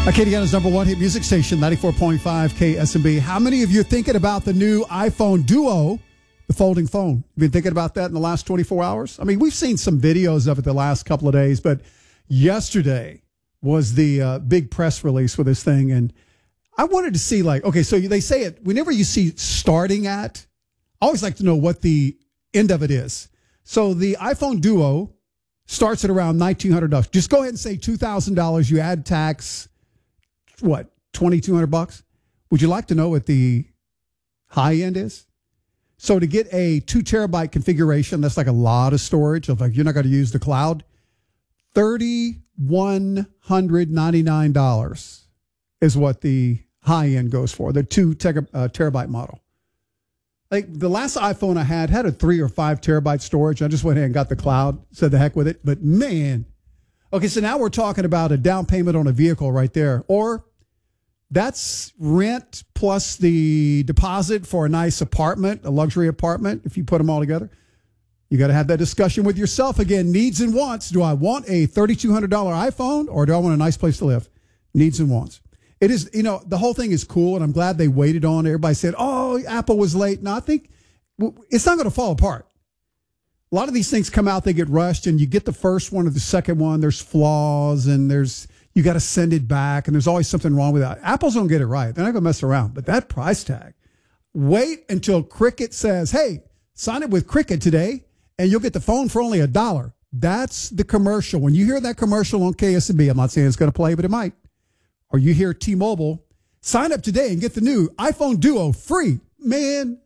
Acadiana's number one hit music station, 94.5 KSMB. How many of you are thinking about the new iPhone Duo, the folding phone? Been thinking about that in the last 24 hours? I mean, we've seen some videos of it the last couple of days, but yesterday was the big press release for this thing. And I wanted to see, like, okay, so they say it, whenever you see starting at, I always like to know what the end of it is. So the iPhone Duo starts at around $1,900. Just go ahead and say $2,000. You add tax, what, $2,200? Would you like to know what the high end is? So to get a 2 terabyte configuration, that's like a lot of storage. Of like, you're not going to use the cloud. $3,199 is what the high end goes for, the 2 terabyte model. Like the last iPhone I had a 3 or 5 terabyte storage. I just went ahead and got the cloud, said the heck with it. But man, okay, so now we're talking about a down payment on a vehicle right there. Or that's rent plus the deposit for a nice apartment, a luxury apartment, if you put them all together. You got to have that discussion with yourself again. Needs and wants. Do I want a $3,200 iPhone or do I want a nice place to live? Needs and wants. It is, you know, the whole thing is cool, and I'm glad they waited on it. Everybody said, oh, Apple was late. No, I think it's not going to fall apart. A lot of these things come out, they get rushed, and you get the first one or the second one, there's flaws, and you got to send it back, and there's always something wrong with that. Apple's don't get it right. They're not going to mess around. But that price tag, wait until Cricket says, hey, sign up with Cricket today, and you'll get the phone for only $1. That's the commercial. When you hear that commercial on KSMB, I'm not saying it's going to play, but it might. Or you hear T-Mobile, sign up today and get the new iPhone Duo free. Man,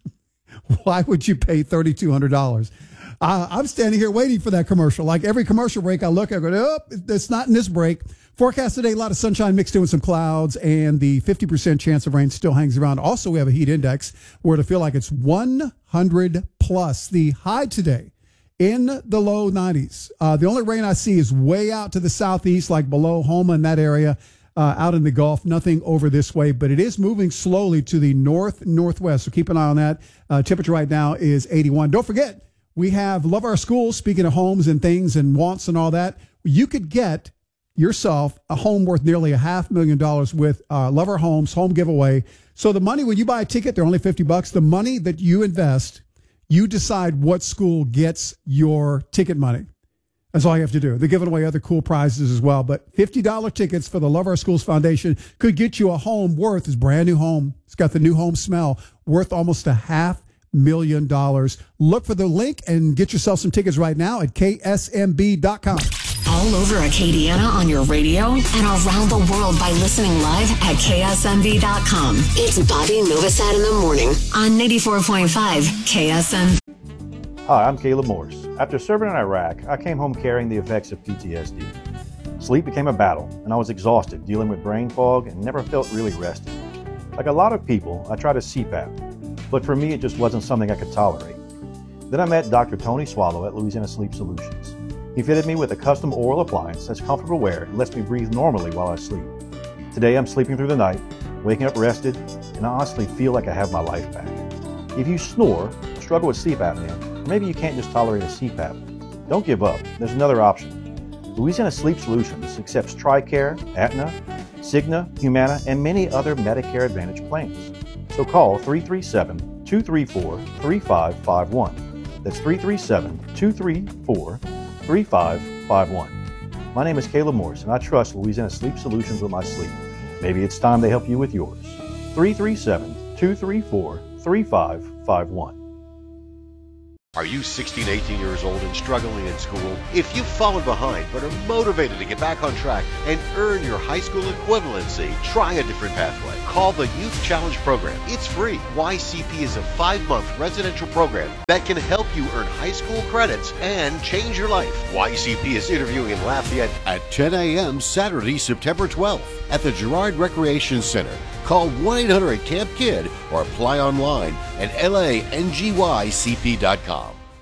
why would you pay $3,200? I'm standing here waiting for that commercial. Like every commercial break, I look, I go, oh, it's not in this break. Forecast today, a lot of sunshine mixed in with some clouds, and the 50% chance of rain still hangs around. Also, we have a heat index where it'll feel like it's 100 plus. The high today in the low 90s. The only rain I see is way out to the southeast, like below Houma in that area. Out in the Gulf, nothing over this way, but it is moving slowly to the northwest. So keep an eye on that. Temperature right now is 81. Don't forget, we have Love Our Schools. Speaking of homes and things and wants and all that, you could get yourself a home worth nearly $500,000 with Love Our Homes home giveaway. So the money, when you buy a ticket, they're only $50. The money that you invest, you decide what school gets your ticket money. That's all you have to do. They're giving away other cool prizes as well. But $50 tickets for the Love Our Schools Foundation could get you a home worth, it's a brand new home. It's got the new home smell, worth almost $500,000. Look for the link and get yourself some tickets right now at ksmb.com. All over Acadiana on your radio and around the world by listening live at ksmb.com. It's Bobby Novosad in the morning on 94.5 KSM. Hi, I'm Caleb Morse. After serving in Iraq, I came home carrying the effects of PTSD. Sleep became a battle, and I was exhausted dealing with brain fog and never felt really rested. Like a lot of people, I tried a CPAP, but for me it just wasn't something I could tolerate. Then I met Dr. Tony Swallow at Louisiana Sleep Solutions. He fitted me with a custom oral appliance that's comfortable wear and lets me breathe normally while I sleep. Today I'm sleeping through the night, waking up rested, and I honestly feel like I have my life back. If you snore, struggle with sleep apnea, or maybe you can't just tolerate a CPAP, don't give up. There's another option. Louisiana Sleep Solutions accepts TRICARE, Aetna, Cigna, Humana, and many other Medicare Advantage plans. So call 337-234-3551. That's 337-234-3551. My name is Caleb Morse, and I trust Louisiana Sleep Solutions with my sleep. Maybe it's time they help you with yours. 337-234-3551. Are you 16, 18 years old and struggling in school? If you've fallen behind but are motivated to get back on track and earn your high school equivalency, try a different pathway. Call the Youth Challenge Program. It's free. YCP is a 5-month residential program that can help you earn high school credits and change your life. YCP is interviewing in Lafayette at 10 a.m. Saturday, September 12th at the Girard Recreation Center. Call 1-800-CAMP-KID or apply online at langycp.com.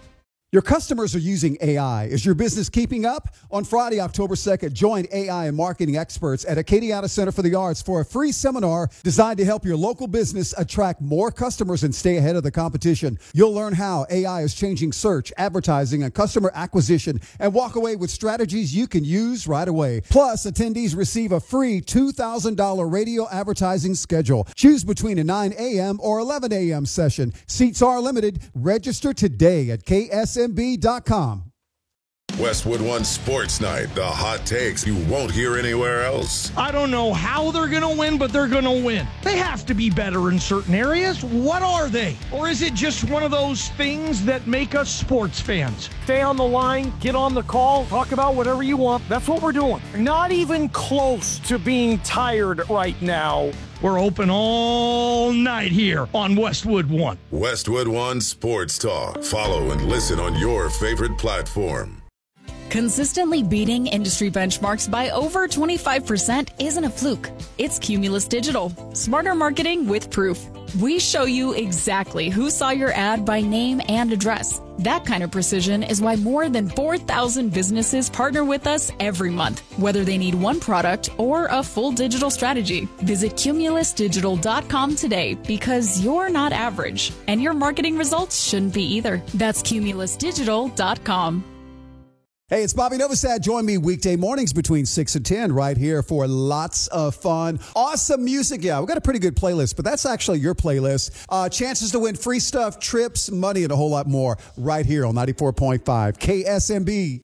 Your customers are using AI. Is your business keeping up? On Friday, October 2nd, join AI and marketing experts at Acadiana Center for the Arts for a free seminar designed to help your local business attract more customers and stay ahead of the competition. You'll learn how AI is changing search, advertising, and customer acquisition, and walk away with strategies you can use right away. Plus, attendees receive a free $2,000 radio advertising schedule. Choose between a 9 a.m. or 11 a.m. session. Seats are limited. Register today at KSMB.com. Westwood One Sports Night, the hot takes you won't hear anywhere else. I don't know how they're going to win, but they're going to win. They have to be better in certain areas. What are they? Or is it just one of those things that make us sports fans? Stay on the line, get on the call, talk about whatever you want. That's what we're doing. Not even close to being tired right now. We're open all night here on Westwood One. Westwood One Sports Talk. Follow and listen on your favorite platform. Consistently beating industry benchmarks by over 25% isn't a fluke. It's Cumulus Digital. Smarter marketing with proof. We show you exactly who saw your ad by name and address. That kind of precision is why more than 4,000 businesses partner with us every month, whether they need one product or a full digital strategy. Visit cumulusdigital.com today because you're not average, and your marketing results shouldn't be either. That's cumulusdigital.com. Hey, it's Bobby Novosad. Join me weekday mornings between 6 and 10 right here for lots of fun. Awesome music. Yeah, we've got a pretty good playlist, but that's actually your playlist. Chances to win free stuff, trips, money, and a whole lot more right here on 94.5 KSMB.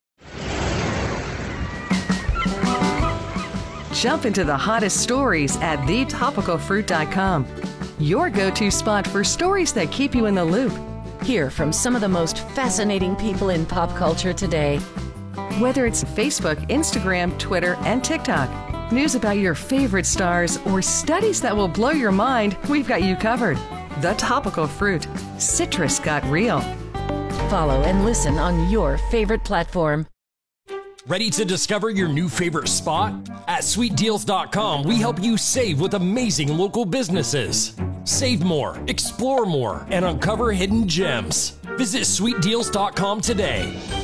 Jump into the hottest stories at thetopicalfruit.com. Your go-to spot for stories that keep you in the loop. Hear from some of the most fascinating people in pop culture today. Whether it's Facebook, Instagram, Twitter, and TikTok, news about your favorite stars, or studies that will blow your mind, we've got you covered. The Topical Fruit. Citrus got real. Follow and listen on your favorite platform. Ready to discover your new favorite spot? At sweetdeals.com, we help you save with amazing local businesses. Save more, explore more, and uncover hidden gems. Visit sweetdeals.com today.